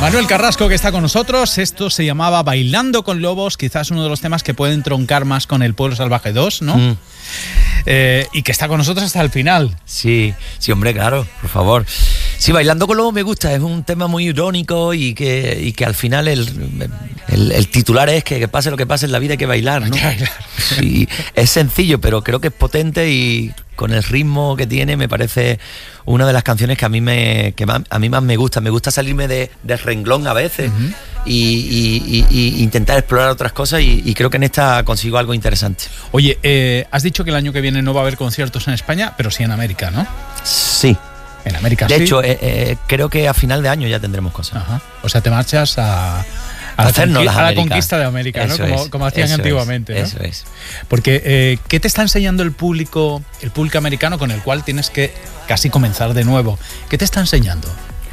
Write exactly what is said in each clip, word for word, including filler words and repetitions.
Manuel Carrasco, que está con nosotros. Esto se llamaba Bailando con Lobos, quizás uno de los temas que pueden troncar más con El Pueblo Salvaje dos, ¿no? Mm. Eh, y que está con nosotros hasta el final. Sí, sí, hombre, claro, por favor. Sí, Bailando con Lobos me gusta, es un tema muy irónico y que, y que al final el, el, el titular es que, que pase lo que pase en la vida hay que bailar, ¿no? Hay que bailar. Sí, es sencillo, pero creo que es potente y con el ritmo que tiene me parece una de las canciones que a mí me que más, a mí más me gusta. Me gusta salirme de, de renglón a veces uh-huh. y, y, y, y intentar explorar otras cosas y, y creo que en esta consigo algo interesante. Oye, eh, has dicho que el año que viene no va a haber conciertos en España, pero sí en América, ¿no? Sí. En América, de sí. De hecho, eh, eh, creo que a final de año ya tendremos cosas. Ajá. O sea, te marchas a... A la, conqui- a la conquista de América, eso, ¿no? Como, es, como hacían antiguamente, es, ¿no? Eso es. Porque, eh, ¿qué te está enseñando el público, el público americano con el cual tienes que casi comenzar de nuevo? ¿Qué te está enseñando?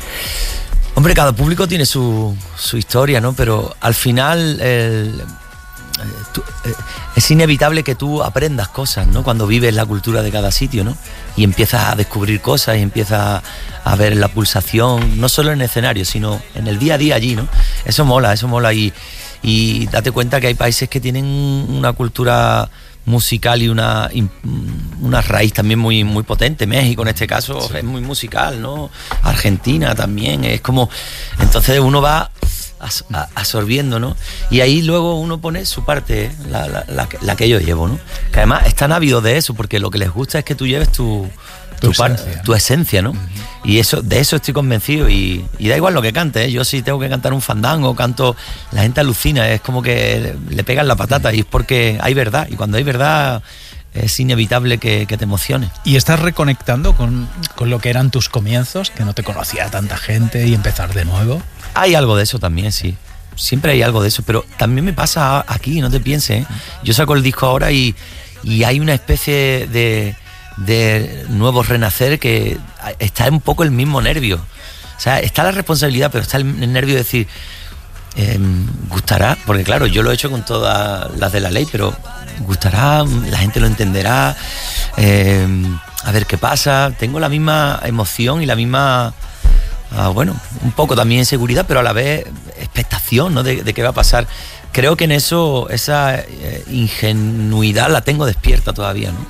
Hombre, cada público tiene su, su historia, ¿no? Pero al final el, tú, es inevitable que tú aprendas cosas, ¿no? Cuando vives la cultura de cada sitio, ¿no? Y empiezas a descubrir cosas y empiezas a ver la pulsación, no solo en el escenario, sino en el día a día allí, ¿no? Eso mola, eso mola y, y date cuenta que hay países que tienen una cultura musical y una, una raíz también muy, muy potente. México en este caso sí. Es muy musical, ¿no? Argentina también, es como... Entonces uno va absorbiendo, ¿no? Y ahí luego uno pone su parte, la, la, la, la que yo llevo, ¿no? Que además están ávidos de eso, porque lo que les gusta es que tú lleves tu... Tu, tu, esencia. Par, tu esencia, ¿no? Uh-huh. Y eso, de eso estoy convencido y, y da igual lo que cante, ¿eh? Yo si tengo que cantar un fandango, canto, la gente alucina, es como que le pegan la patata uh-huh. y es porque hay verdad, y cuando hay verdad es inevitable que, que te emocione. ¿Y estás reconectando con, con lo que eran tus comienzos, que no te conocía tanta gente y empezar de nuevo? Hay algo de eso también, sí. Siempre hay algo de eso, pero también me pasa aquí, no te pienses, ¿eh? Yo saco el disco ahora y, y hay una especie de... de nuevo renacer que está un poco el mismo nervio, o sea, está la responsabilidad pero está el nervio de decir eh, gustará, porque claro, yo lo he hecho con todas las de la ley, pero gustará, la gente lo entenderá, eh, a ver qué pasa. Tengo la misma emoción y la misma ah, bueno, un poco también inseguridad, pero a la vez expectación, ¿no? de, de qué va a pasar. Creo que en eso esa eh, ingenuidad la tengo despierta todavía, ¿no?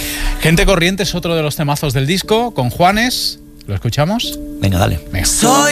Gente Corriente es otro de los temazos del disco, con Juanes. ¿Lo escuchamos? Venga, dale. Venga. Soy